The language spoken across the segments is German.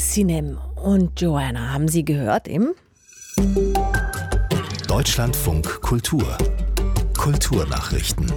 Sinem und Joanna haben Sie gehört im Deutschlandfunk Kultur. Kulturnachrichten.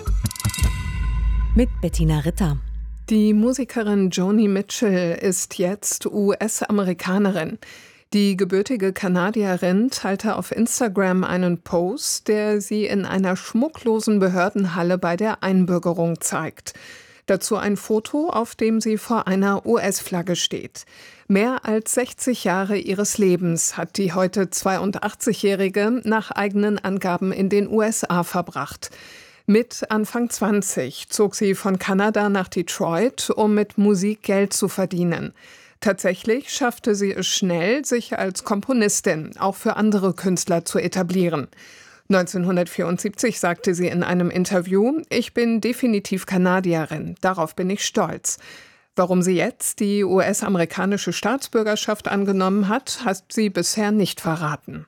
Mit Bettina Ritter. Die Musikerin Joni Mitchell ist jetzt US-Amerikanerin. Die gebürtige Kanadierin teilte auf Instagram einen Post, der sie in einer schmucklosen Behördenhalle bei der Einbürgerung zeigt. Dazu ein Foto, auf dem sie vor einer US-Flagge steht. Mehr als 60 Jahre ihres Lebens hat die heute 82-Jährige nach eigenen Angaben in den USA verbracht. Mit Anfang 20 zog sie von Kanada nach Detroit, um mit Musik Geld zu verdienen. Tatsächlich schaffte sie es schnell, sich als Komponistin auch für andere Künstler zu etablieren. 1974 sagte sie in einem Interview: „Ich bin definitiv Kanadierin, darauf bin ich stolz." Warum sie jetzt die US-amerikanische Staatsbürgerschaft angenommen hat sie bisher nicht verraten.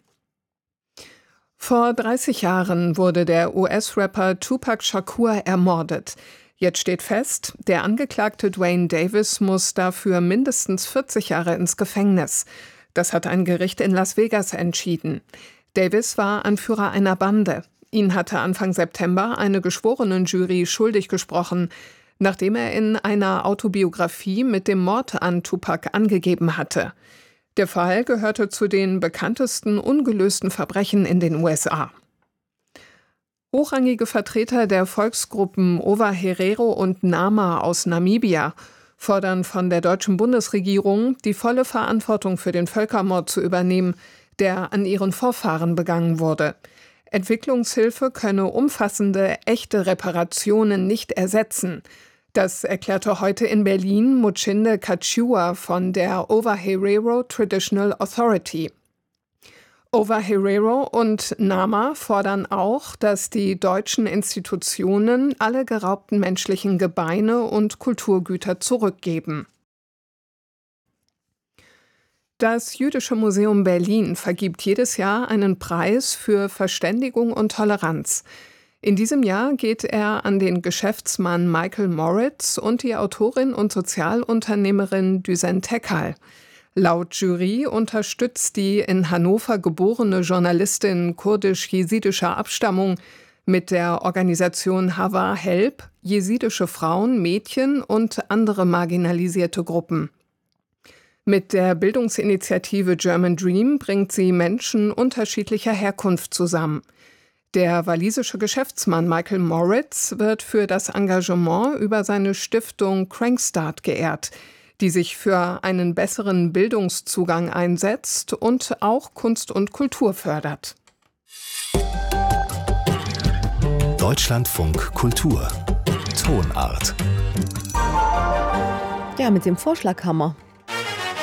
Vor 30 Jahren wurde der US-Rapper Tupac Shakur ermordet. Jetzt steht fest, der Angeklagte Duane Davis muss dafür mindestens 40 Jahre ins Gefängnis. Das hat ein Gericht in Las Vegas entschieden. Davis war Anführer einer Bande. Ihn hatte Anfang September eine Geschworenenjury schuldig gesprochen, nachdem er in einer Autobiografie mit dem Mord an Tupac angegeben hatte. Der Fall gehörte zu den bekanntesten ungelösten Verbrechen in den USA. Hochrangige Vertreter der Volksgruppen Ovaherero und Nama aus Namibia fordern von der deutschen Bundesregierung, die volle Verantwortung für den Völkermord zu übernehmen, der an ihren Vorfahren begangen wurde. Entwicklungshilfe könne umfassende, echte Reparationen nicht ersetzen. Das erklärte heute in Berlin Muchinde Kachua von der Ovaherero Traditional Authority. Ovaherero und Nama fordern auch, dass die deutschen Institutionen alle geraubten menschlichen Gebeine und Kulturgüter zurückgeben. Das Jüdische Museum Berlin vergibt jedes Jahr einen Preis für Verständigung und Toleranz. In diesem Jahr geht er an den Geschäftsmann Michael Moritz und die Autorin und Sozialunternehmerin Düsen Tekal. Laut Jury unterstützt die in Hannover geborene Journalistin kurdisch-jesidischer Abstammung mit der Organisation Hava Help jesidische Frauen, Mädchen und andere marginalisierte Gruppen. Mit der Bildungsinitiative German Dream bringt sie Menschen unterschiedlicher Herkunft zusammen. Der walisische Geschäftsmann Michael Moritz wird für das Engagement über seine Stiftung Crankstart geehrt, die sich für einen besseren Bildungszugang einsetzt und auch Kunst und Kultur fördert. Deutschlandfunk Kultur. Tonart. Ja, mit dem Vorschlaghammer.